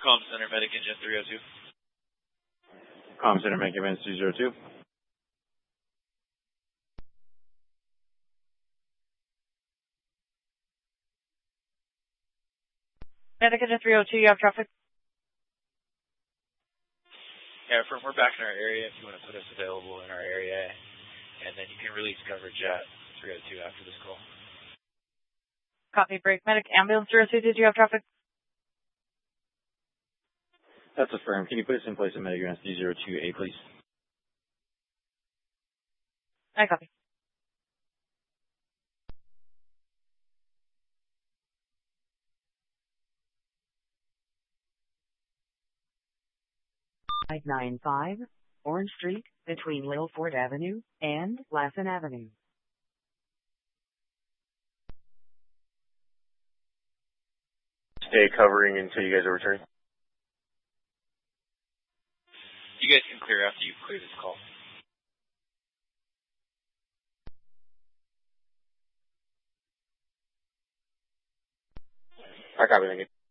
Comm Center, Medic Engine 302. Comm Center, Medic Engine 302. Medic Engine 302, you have traffic? Yeah, we're back in our area if you want to put us available in our area, and then you can release coverage at 302 after this call. Copy, break. Medic Ambulance 302, did you have traffic? That's affirmed. Can you put us in place of Medic Engine 302A, please? I copy. .95 Orange Street between Little Ford Avenue and Lassen Avenue. Stay covering until you guys are returning. You guys can clear after you clear this call. I copy, thank you.